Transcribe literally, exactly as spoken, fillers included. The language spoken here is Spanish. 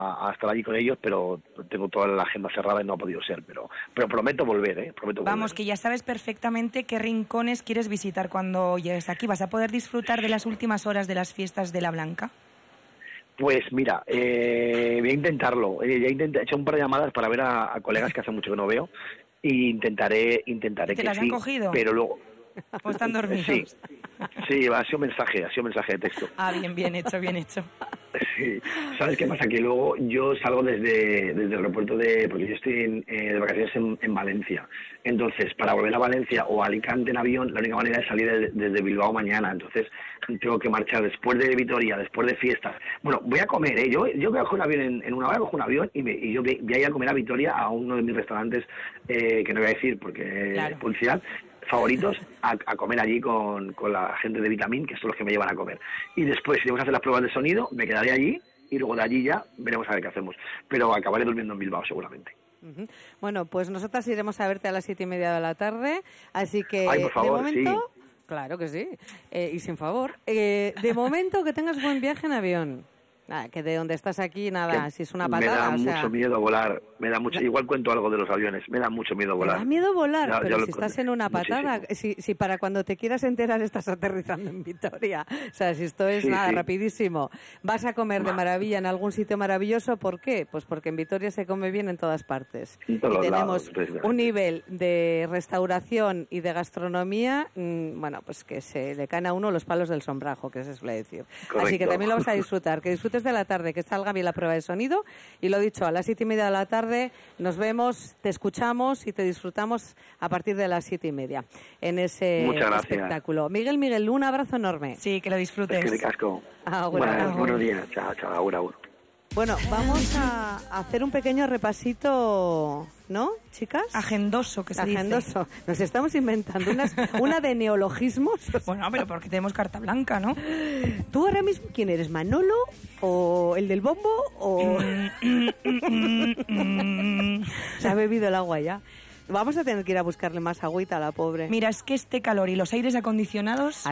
a, a estar allí con ellos, pero tengo toda la agenda cerrada y no ha podido ser, pero pero prometo volver, ¿eh? Prometo Vamos, volver. que ya sabes perfectamente qué rincones quieres visitar cuando llegues aquí. ¿Vas a poder disfrutar de las últimas horas de las fiestas de la Blanca? Pues mira, eh, voy a intentarlo. Eh, ya he, intent- he hecho un par de llamadas para ver a, a colegas que hace mucho que no veo y intentaré, intentaré ¿Y te que las han sí, cogido? pero luego... ¿O están dormidos? Sí, sí, ha sido mensaje, ha sido mensaje de texto. Ah, bien, bien hecho, bien hecho. Sí, ¿sabes qué pasa? Que luego yo salgo desde, desde el aeropuerto de... Porque yo estoy en, eh, de vacaciones en, en Valencia. Entonces, para volver a Valencia o a Alicante en avión, la única manera es salir de- desde Bilbao mañana. Entonces, tengo que marchar después de Vitoria, después de fiestas. Bueno, voy a comer, ¿eh? Yo, yo voy a coger un avión en, en una hora, cojo un avión y, me, y yo voy voy a ir a comer a Vitoria a uno de mis restaurantes, eh, que no voy a decir porque Claro. es publicidad, favoritos, a, a comer allí con, con la gente de Vitamin, que son los que me llevan a comer. Y después, si vamos a hacer las pruebas de sonido, me quedaré allí y luego de allí ya veremos a ver qué hacemos. Pero acabaré durmiendo en Bilbao seguramente. Uh-huh. Bueno, pues nosotras iremos a verte a las siete y media de la tarde, así que Ay, por favor, de momento, sí. claro que sí, eh, y sin favor, eh, de momento que tengas buen viaje en avión. Nada, que de donde estás aquí, nada, Que si es una me patada, da o sea... mucho miedo volar, me da mucho, igual cuento algo de los aviones, me da mucho miedo ¿Te volar. da miedo volar? Ya- Pero ya lo si estás conté. en una patada, Muchísimo. si, si para cuando te quieras enterar estás aterrizando en Vitoria, o sea, si esto es Sí, nada, sí. rapidísimo. Vas a comer de maravilla en algún sitio maravilloso, ¿por qué? Pues porque en Vitoria se come bien en todas partes. En todos y los tenemos lados, precisamente. un nivel de restauración y de gastronomía, mmm, bueno, pues que se le caen a uno los palos del sombrajo, que se suele decir. Correcto. Así que también lo vas a disfrutar, que disfrutes de la tarde, que salga bien la prueba de sonido. Y lo dicho, a las siete y media de la tarde nos vemos, te escuchamos y te disfrutamos a partir de las siete y media en ese Muchas gracias. espectáculo. Miguel, Miguel, un abrazo enorme. Sí, que lo disfrutes. Es que de casco. Agur, Bueno, agur. buenos días, chao, chao, agur, agur. Bueno, vamos a hacer un pequeño repasito, ¿no, chicas? Agendoso, que se Agendoso. Nos estamos inventando unas, una de neologismos. dice. Bueno, pero porque tenemos carta blanca, ¿no? ¿Tú ahora mismo quién eres, Manolo o el del bombo o...? Se ha bebido el agua ya. Vamos a tener que ir a buscarle más agüita a la pobre. Mira, es que este calor y los aires acondicionados...